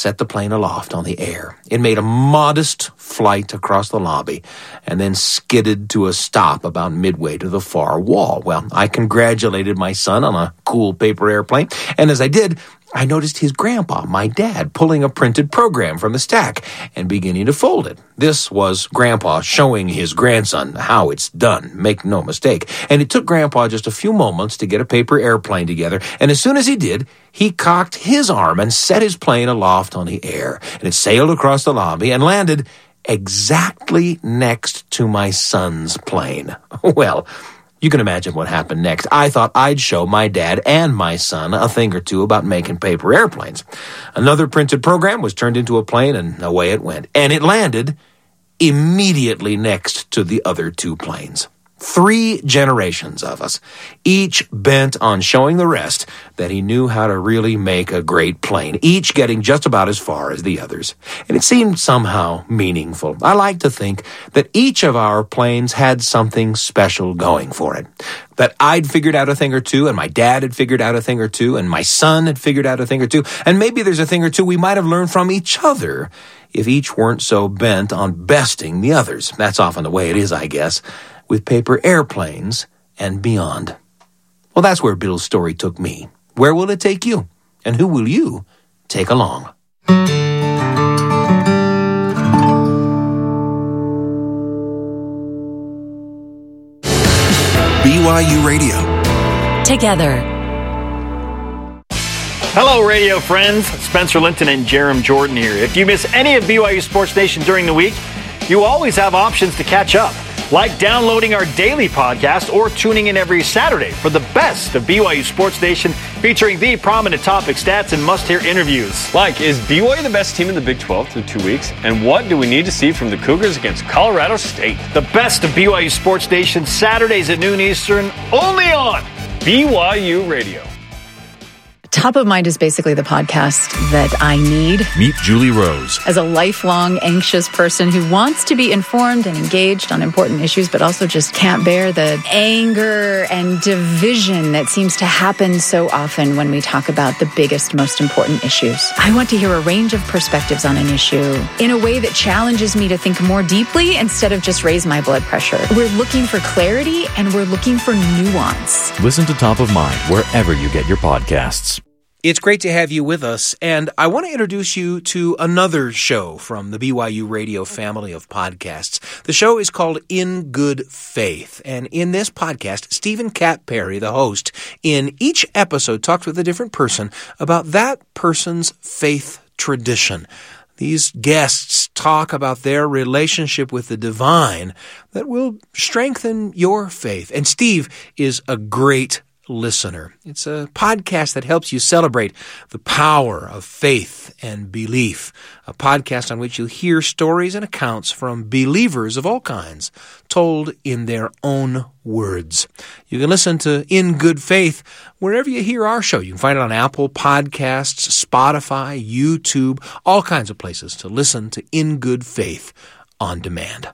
set the plane aloft on the air. It made a modest flight across the lobby and then skidded to a stop about midway to the far wall. Well, I congratulated my son on a cool paper airplane, and as I did, I noticed his grandpa, my dad, pulling a printed program from the stack and beginning to fold it. This was Grandpa showing his grandson how it's done, make no mistake. And it took Grandpa just a few moments to get a paper airplane together, and as soon as he did, he cocked his arm and set his plane aloft on the air, and it sailed across the lobby and landed exactly next to my son's plane. Well, you can imagine what happened next. I thought I'd show my dad and my son a thing or two about making paper airplanes. Another printed program was turned into a plane, and away it went. And it landed immediately next to the other two planes. 3 generations of us, each bent on showing the rest that he knew how to really make a great plane, each getting just about as far as the others. And it seemed somehow meaningful. I like to think that each of our planes had something special going for it. That I'd figured out a thing or two, and my dad had figured out a thing or two, and my son had figured out a thing or two, and maybe there's a thing or two we might have learned from each other if each weren't so bent on besting the others. That's often the way it is, I guess, with paper airplanes and beyond. Well, that's where Bill's story took me. Where will it take you? And who will you take along? BYU Radio. Together. Hello, radio friends. Spencer Linton and Jerem Jordan here. If you miss any of BYU Sports Nation during the week, you always have options to catch up, like downloading our daily podcast or tuning in every Saturday for the best of BYU Sports Nation, featuring the prominent topic, stats, and must-hear interviews. Like, is BYU the best team in the Big 12 through 2 weeks? And what do we need to see from the Cougars against Colorado State? The best of BYU Sports Nation, Saturdays at noon Eastern, only on BYU Radio. Top of Mind is basically the podcast that I need. Meet Julie Rose. As a lifelong anxious person who wants to be informed and engaged on important issues, but also just can't bear the anger and division that seems to happen so often when we talk about the biggest, most important issues. I want to hear a range of perspectives on an issue in a way that challenges me to think more deeply instead of just raise my blood pressure. We're looking for clarity and we're looking for nuance. Listen to Top of Mind wherever you get your podcasts. It's great to have you with us, and I want to introduce you to another show from the BYU Radio family of podcasts. The show is called In Good Faith, and in this podcast, Stephen Cat Perry, the host, in each episode talks with a different person about that person's faith tradition. These guests talk about their relationship with the divine that will strengthen your faith, and Steve is a great listener. It's a podcast that helps you celebrate the power of faith and belief, a podcast on which you'll hear stories and accounts from believers of all kinds, told in their own words. You can listen to In Good Faith wherever you hear our show. You can find it on Apple Podcasts, Spotify, YouTube, all kinds of places to listen to In Good Faith on demand.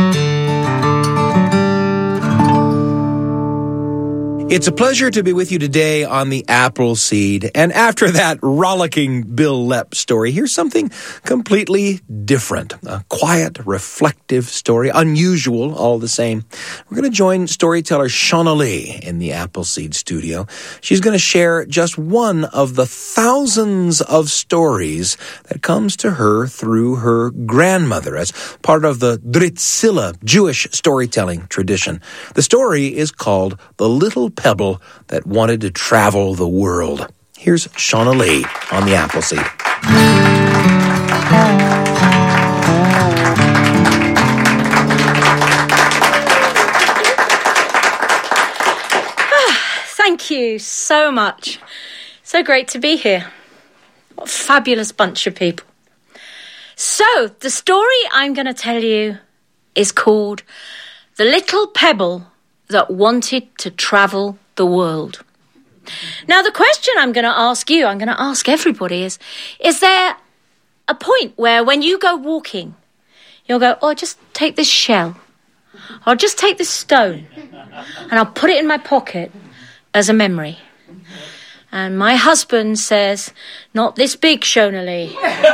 It's a pleasure to be with you today on the Appleseed. And after that rollicking Bill Lepp story, here's something completely different. A quiet, reflective story, unusual all the same. We're going to join storyteller Shauna Lee in the Appleseed studio. She's going to share just one of the thousands of stories that comes to her through her grandmother as part of the Dritzilla Jewish storytelling tradition. The story is called The Little Pebble That Wanted to Travel the World. Here's Shauna Lee on the Appleseed. Thank you so much. So great to be here. What a fabulous bunch of people. So, the story I'm going to tell you is called The Little Pebble That Wanted to Travel the World. Now, the question I'm going to ask you, I'm going to ask everybody is there a point where when you go walking, you'll go, oh, just take this shell, or just take this stone, and I'll put it in my pocket as a memory. And my husband says, not this big, Shauna Lee.